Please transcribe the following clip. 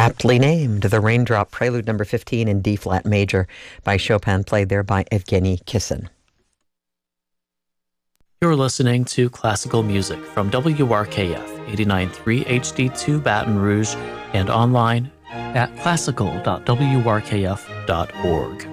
Aptly named, the Raindrop Prelude number 15 in D-flat major by Chopin, played there by Evgeny Kissin. You're listening to classical music from WRKF 89.3 HD2 Baton Rouge and online at classical.wrkf.org.